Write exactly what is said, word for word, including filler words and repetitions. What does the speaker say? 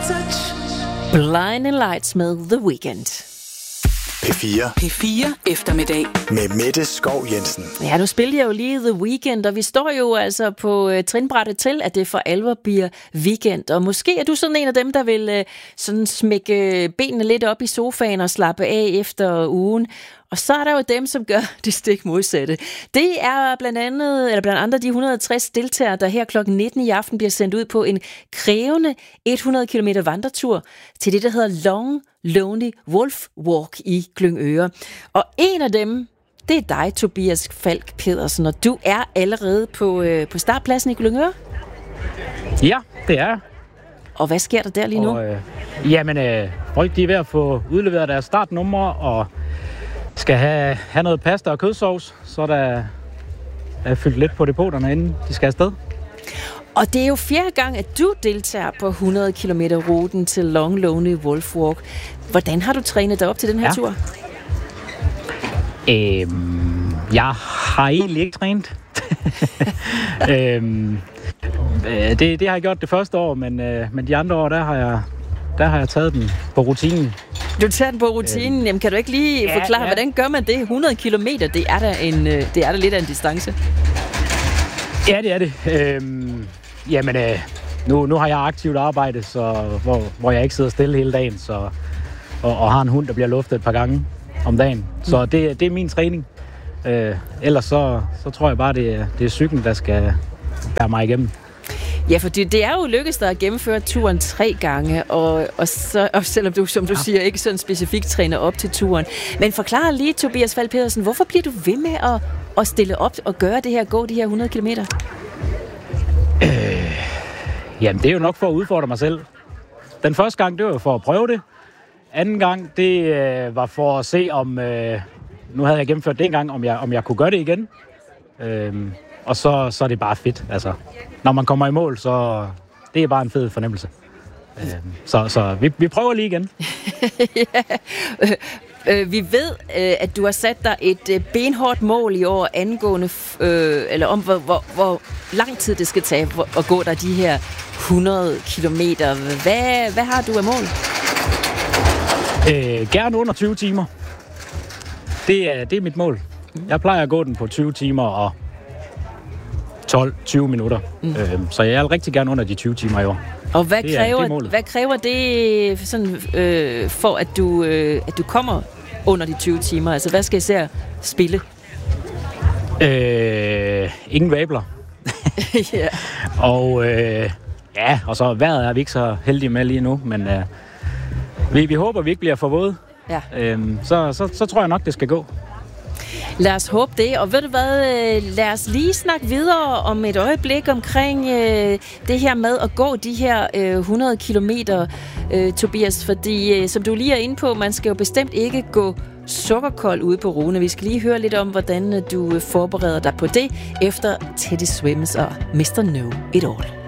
Touch. Blinding Lights med The Weeknd. P fire. P fire eftermiddag. Med Mette Skov Jensen. Ja, nu spiller jeg jo lige The Weeknd, og vi står jo altså på uh, trinbrættet til, at det for alvor bliver weekend. Og måske er du sådan en af dem, der vil uh, sådan smække benene lidt op i sofaen og slappe af efter ugen. Og så er der jo dem, som gør det stik modsatte. Det er blandt andet, eller blandt andre de et hundrede og tres deltagere, der her klokken nitten i aften bliver sendt ud på en krævende hundrede kilometer vandretur til det, der hedder Long Lonely Wolf Walk i Glyngøre. Og en af dem, det er dig, Tobias Falk Pedersen, og du er allerede på, øh, på startpladsen i Glyngøre. Ja, det er. Og hvad sker der der lige nu? Og, øh, jamen, øh, folk de er ved at få udleveret deres startnumre, og skal have, have noget pasta og kødsovs, så der er fyldt lidt på depoterne, inden de skal afsted. Og det er jo fjerde gang, at du deltager på hundrede kilometer ruten til Long Lonely Wolf Walk. Hvordan har du trænet dig op til den her ja. tur? Øhm, jeg har egentlig ikke trænet. øhm, det, det har jeg gjort det første år, men, øh, men de andre år, der har jeg, der har jeg taget den på rutinen. Du tager den på rutinen. Øhm, Jamen, kan du ikke lige ja, forklare, ja. hvordan gør man det? hundrede kilometer, det er da en, det er da lidt af en distance. Ja, det er det. Øhm, jamen, øh, nu, nu har jeg aktivt arbejde, så, hvor, hvor jeg ikke sidder stille hele dagen, så, og, og har en hund, der bliver luftet et par gange om dagen. Så mm. det, det er min træning. Øh, ellers så, så tror jeg bare, det er, det er cyklen, der skal bære mig igennem. Ja, for det, det er jo lykkedes dig at gennemføre turen tre gange, og, og, så, og selvom du, som du ja. siger, ikke sådan specifikt træner op til turen. Men forklar lige, Tobias Falk Pedersen, hvorfor bliver du ved med at, at stille op og gøre det her, gå de her hundrede kilometer? Øh, jamen, det er jo nok for at udfordre mig selv. Den første gang, det var for at prøve det. Anden gang, det øh, var for at se, om... Øh, nu havde jeg gennemført det en gang, om jeg, om jeg kunne gøre det igen. Øh, og så, så er det bare fedt. Altså, når man kommer i mål, så det er bare en fed fornemmelse. Øh, så så vi, vi prøver lige igen. ja. øh, øh, vi ved, øh, at du har sat dig et øh, benhårdt mål i år angående, øh, eller om hvor, hvor, hvor lang tid det skal tage hvor, at gå der de her hundrede kilometer. Hvad, hvad har du af mål? Øh, gerne under tyve timer. Det er, det er mit mål. Jeg plejer at gå den på tyve timer og tolv til tyve minutter. Mm. Øh, så jeg er rigtig gerne under de tyve timer i år. Og hvad det kræver, er, det hvad kræver det sådan, øh, for, at du, øh, at du kommer under de tyve timer? Altså, hvad skal jeg især spille? Øh, ingen vabler. yeah. Og øh, ja, og så vejret er vi ikke så heldige med lige nu, men øh, vi, vi håber, vi ikke bliver for våde. Ja. Øhm, så, så, så tror jeg nok, det skal gå. Lad os håbe det. Og ved du hvad, lad os lige snakke videre om et øjeblik omkring øh, det her med at gå de her øh, hundrede kilometer, øh, Tobias. Fordi, øh, som du lige er inde på, man skal jo bestemt ikke gå sukkerkold ude på Rune. Vi skal lige høre lidt om, hvordan du forbereder dig på det, efter Teddy Swims og mister Know It All.